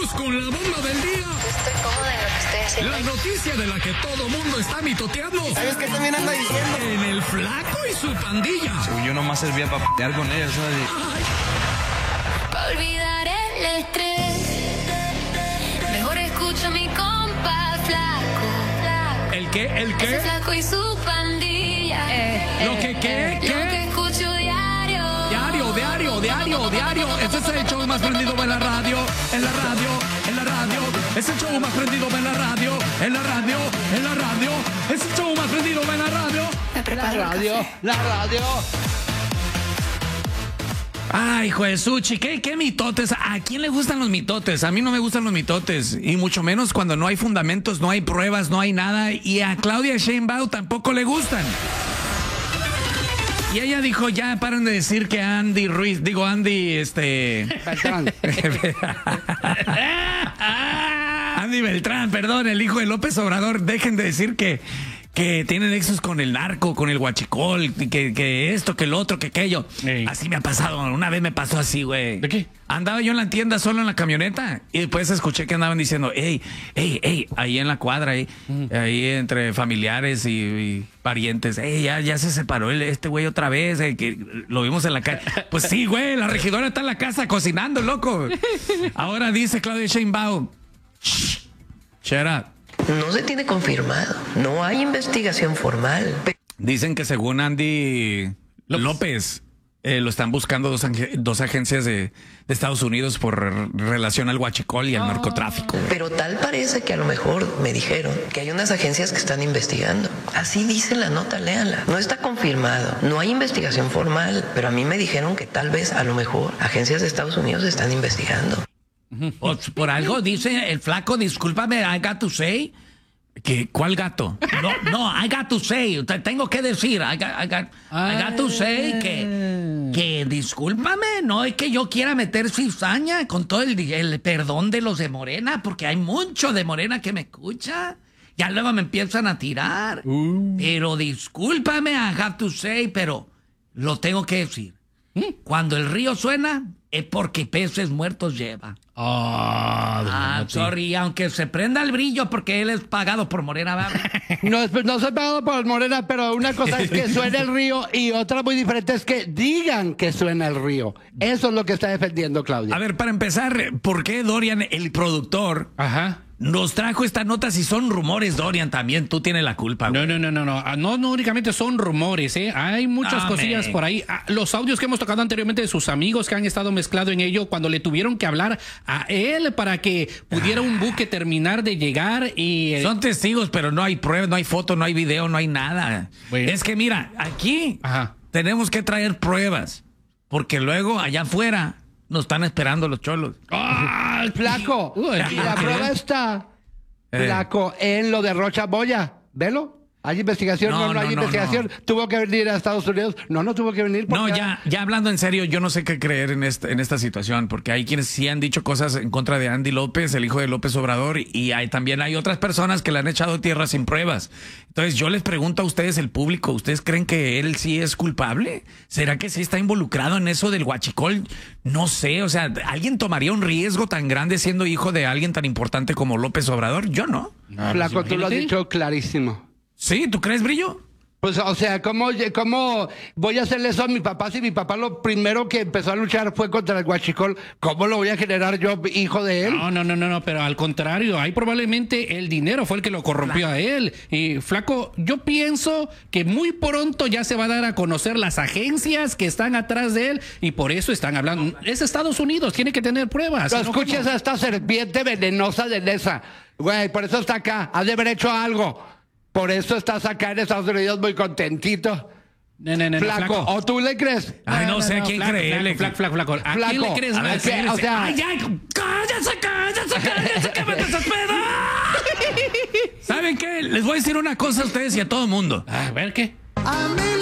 Vamos con la bomba del día. Estoy cómoda en lo que estoy haciendo. La noticia de la que todo mundo está mitoteando. ¿Sabes qué también anda diciendo? En el Flaco y su pandilla. Yo nomás servía para pelear con ella, ¿sabes? Pa' olvidar el estrés, mejor escucho a mi compa Flaco. ¿El qué? ¿El Ese qué? Flaco y su pandilla. ¿Lo que qué? Lo que ¿Qué? escucho diario. Diario. Este es el show más prendido en la radio. En la radio. Es el show más prendido en la radio. En la radio. Es el show más prendido en la radio. Me preparo La radio. Ay, hijo de Suchi, ¿qué mitotes? ¿A quién le gustan los mitotes? A mí no me gustan los mitotes. Y mucho menos cuando no hay fundamentos, no hay pruebas, no hay nada. Y a Claudia Sheinbaum tampoco le gustan. Y ella dijo, ya paren de decir que Andy, Andy Beltrán, perdón, el hijo de López Obrador, dejen de decir que tienen nexos con el narco, con el huachicol, que esto, que el otro, que aquello. Ey. Así me ha pasado, una vez me pasó así, güey. ¿De qué? Andaba yo en la tienda solo en la camioneta y después escuché que andaban diciendo, ey, ahí en la cuadra, ahí entre familiares y parientes, ya se separó este güey otra vez, que lo vimos en la calle. Pues sí, güey, la regidora está en la casa cocinando, loco. Ahora dice Claudia Sheinbaum, shut up. No se tiene confirmado, no hay investigación formal. Dicen que según Andy López lo están buscando dos agencias de Estados Unidos por relación al huachicol y al narcotráfico. Pero tal parece que a lo mejor me dijeron que hay unas agencias que están investigando. Así dice la nota, léanla. No está confirmado, no hay investigación formal, pero a mí me dijeron que tal vez a lo mejor agencias de Estados Unidos están investigando. Por algo dice el Flaco, discúlpame, I got to say. ¿Cuál gato? No, I got to say. Tengo que decir, I got to say que discúlpame, no es que yo quiera meter cizaña con todo el perdón de los de Morena, porque hay mucho de Morena que me escucha. Ya luego me empiezan a tirar. Pero discúlpame, I have to say, pero lo tengo que decir. Cuando el río suena, es porque peces muertos lleva. Sorry, aunque se prenda el brillo porque él es pagado por Morena, ¿verdad? No soy pagado por Morena, pero una cosa es que suene el río y otra muy diferente es que digan que suena el río. Eso es lo que está defendiendo Claudia. A ver, para empezar, ¿por qué Dorian, el productor, nos trajo esta nota si son rumores, Dorian? También tú tienes la culpa, güey. No únicamente son rumores, hay muchas cosillas por ahí. Los audios que hemos tocado anteriormente de sus amigos que han estado mezclados en ello cuando le tuvieron que hablar a él para que pudiera un buque terminar de llegar y... Son testigos, pero no hay pruebas, no hay foto, no hay video, no hay nada. Bueno. Es que mira, aquí tenemos que traer pruebas, porque luego allá afuera nos están esperando los cholos. Flaco, y la prueba está, Flaco, en lo de Rocha Moya. ¿Velo? ¿Hay investigación? No hay investigación. No. ¿Tuvo que venir a Estados Unidos? No tuvo que venir. No, ya hablando en serio, yo no sé qué creer en esta situación, porque hay quienes sí han dicho cosas en contra de Andy López, el hijo de López Obrador, y también hay otras personas que le han echado tierra sin pruebas. Entonces yo les pregunto a ustedes, el público, ¿ustedes creen que él sí es culpable? ¿Será que sí está involucrado en eso del huachicol? No sé, o sea, ¿alguien tomaría un riesgo tan grande siendo hijo de alguien tan importante como López Obrador? Yo no. Flaco, tú lo has dicho clarísimo. ¿Sí? ¿Tú crees, Brillo? Pues, o sea, ¿cómo voy a hacerle eso a mi papá si mi papá lo primero que empezó a luchar fue contra el huachicol? ¿Cómo lo voy a generar yo, hijo de él? No, pero al contrario, ahí probablemente el dinero fue el que lo corrompió a él. Y Flaco, yo pienso que muy pronto ya se va a dar a conocer las agencias que están atrás de él y por eso están hablando. Es Estados Unidos, tiene que tener pruebas. No escuches a esta serpiente venenosa de Nesa. Güey, por eso está acá. Ha de haber hecho algo. Por eso estás acá en Estados Unidos muy contentito. Flaco, ¿o tú le crees? Ay, no sé a quién creerle. Flaco. ¿A quién le crees? O sea, ¡Ay, cállate, que me desespera! ¿Saben qué? Les voy a decir una cosa a ustedes y a todo el mundo. A ver, ¿qué? A mí